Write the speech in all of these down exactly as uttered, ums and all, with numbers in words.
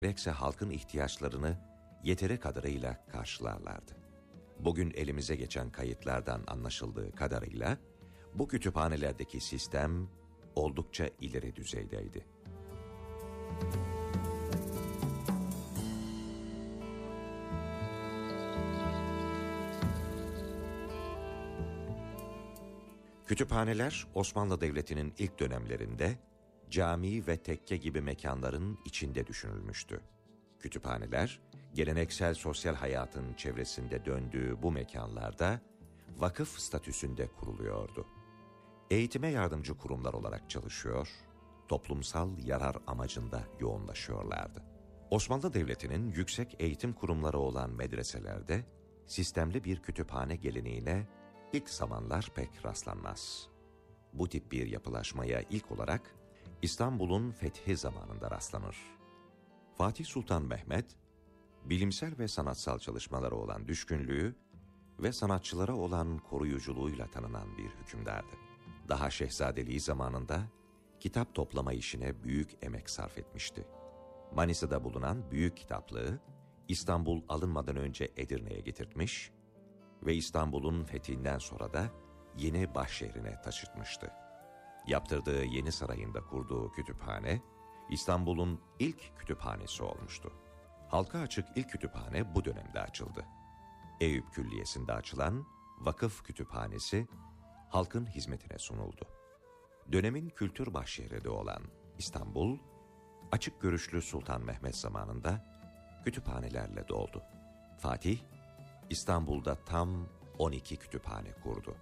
gerekse halkın ihtiyaçlarını yeteri kadarıyla karşılarlardı. Bugün elimize geçen kayıtlardan anlaşıldığı kadarıyla bu kütüphanelerdeki sistem oldukça ileri düzeydeydi. Kütüphaneler Osmanlı Devleti'nin ilk dönemlerinde cami ve tekke gibi mekanların içinde düşünülmüştü. Kütüphaneler, geleneksel sosyal hayatın çevresinde döndüğü bu mekanlarda vakıf statüsünde kuruluyordu. Eğitime yardımcı kurumlar olarak çalışıyor, toplumsal yarar amacında yoğunlaşıyorlardı. Osmanlı Devleti'nin yüksek eğitim kurumları olan medreselerde sistemli bir kütüphane geleneğine ilk zamanlar pek rastlanmaz. Bu tip bir yapılaşmaya ilk olarak İstanbul'un fethi zamanında rastlanır. Fatih Sultan Mehmet, bilimsel ve sanatsal çalışmalara olan düşkünlüğü ve sanatçılara olan koruyuculuğuyla tanınan bir hükümdardı. Daha şehzadeliği zamanında kitap toplama işine büyük emek sarf etmişti. Manisa'da bulunan büyük kitaplığı İstanbul alınmadan önce Edirne'ye getirtmiş ve İstanbul'un fethinden sonra da yeni başşehrine taşıtmıştı. Yaptırdığı yeni sarayında kurduğu kütüphane, İstanbul'un ilk kütüphanesi olmuştu. Halka açık ilk kütüphane bu dönemde açıldı. Eyüp Külliyesi'nde açılan Vakıf Kütüphanesi, halkın hizmetine sunuldu. Dönemin kültür başşehri de olan İstanbul, açık görüşlü Sultan Mehmet zamanında kütüphanelerle doldu. Fatih, İstanbul'da tam on iki kütüphane kurdu.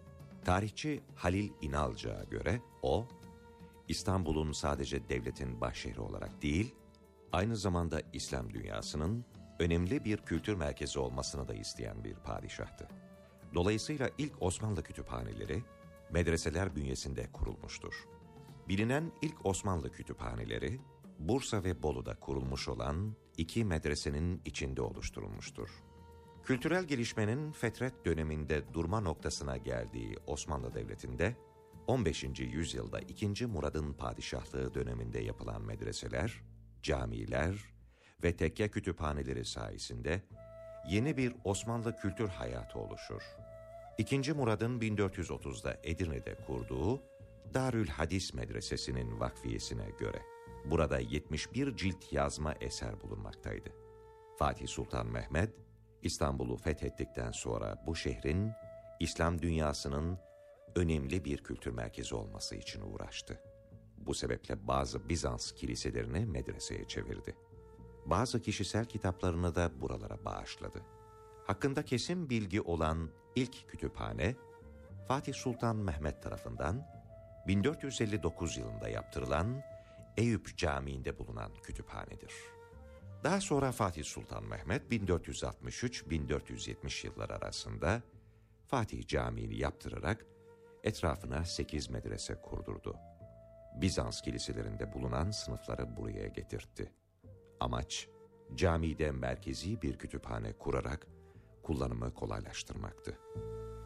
Tarihçi Halil İnalcık'a göre o, İstanbul'un sadece devletin başşehri olarak değil, aynı zamanda İslam dünyasının önemli bir kültür merkezi olmasını da isteyen bir padişahtı. Dolayısıyla ilk Osmanlı kütüphaneleri medreseler bünyesinde kurulmuştur. Bilinen ilk Osmanlı kütüphaneleri Bursa ve Bolu'da kurulmuş olan iki medresenin içinde oluşturulmuştur. Kültürel gelişmenin fetret döneminde durma noktasına geldiği Osmanlı Devleti'nde on beşinci yüzyılda ikinci Murad'ın padişahlığı döneminde yapılan medreseler, camiler ve tekke kütüphaneleri sayesinde yeni bir Osmanlı kültür hayatı oluşur. ikinci Murad'ın bin dört yüz otuzda Edirne'de kurduğu Darül Hadis Medresesi'nin vakfiyesine göre burada yetmiş bir cilt yazma eser bulunmaktaydı. Fatih Sultan Mehmet, İstanbul'u fethettikten sonra bu şehrin İslam dünyasının önemli bir kültür merkezi olması için uğraştı. Bu sebeple bazı Bizans kiliselerini medreseye çevirdi. Bazı kişisel kitaplarını da buralara bağışladı. Hakkında kesin bilgi olan ilk kütüphane, Fatih Sultan Mehmet tarafından bin dört yüz elli dokuz yılında yaptırılan Eyüp Camii'nde bulunan kütüphanedir. Daha sonra Fatih Sultan Mehmet bin dört yüz altmış üç bin dört yüz yetmiş yıllar arasında Fatih Camii'ni yaptırarak etrafına sekiz medrese kurdurdu. Bizans kiliselerinde bulunan sınıfları buraya getirtti. Amaç, camide merkezi bir kütüphane kurarak kullanımı kolaylaştırmaktı.